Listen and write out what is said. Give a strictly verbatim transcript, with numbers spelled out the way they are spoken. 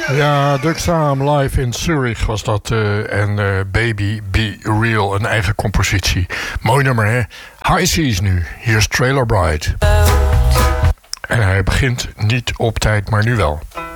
Ja, Ducksaam live in Zurich was dat. Uh, en uh, Baby Be Real, een eigen compositie. Mooi nummer, hè? High Seas nu. Hier is Trailer Bride. En hij begint niet op tijd, maar nu wel.